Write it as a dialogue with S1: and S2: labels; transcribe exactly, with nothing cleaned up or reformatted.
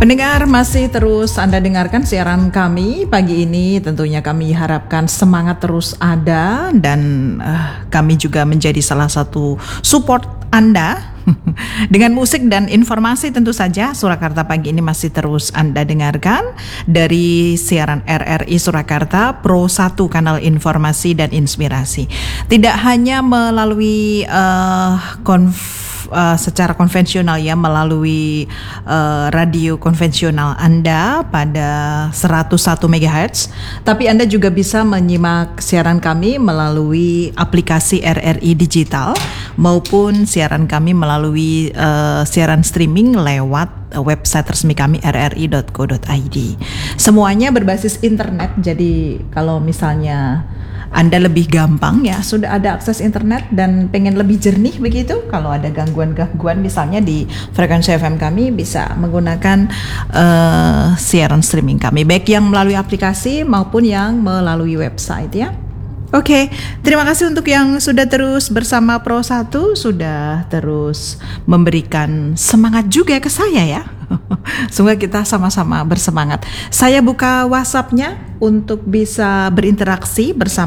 S1: Pendengar, masih terus Anda dengarkan siaran kami pagi ini. Tentunya kami harapkan semangat terus ada dan uh, kami juga menjadi salah satu support Anda dengan musik dan informasi. Tentu saja Surakarta pagi ini masih terus Anda dengarkan dari siaran R R I Surakarta Pro satu, kanal informasi dan inspirasi. Tidak hanya melalui uh, konf Uh, secara konvensional ya, melalui uh, radio konvensional Anda pada seratus satu megahertz, tapi Anda juga bisa menyimak siaran kami melalui aplikasi R R I Digital maupun siaran kami melalui uh, siaran streaming lewat website resmi kami r r i dot co dot i d. Semuanya berbasis internet, jadi kalau misalnya Anda lebih gampang ya, sudah ada akses internet dan pengen lebih jernih begitu, kalau ada gangguan-gangguan misalnya di frekuensi F M kami, bisa menggunakan uh, siaran streaming kami, baik yang melalui aplikasi maupun yang melalui website ya. Oke, okay, terima kasih untuk yang sudah terus bersama Pro satu, sudah terus memberikan semangat juga ke saya ya. Semoga kita sama-sama bersemangat. Saya buka WhatsApp-nya untuk bisa berinteraksi bersama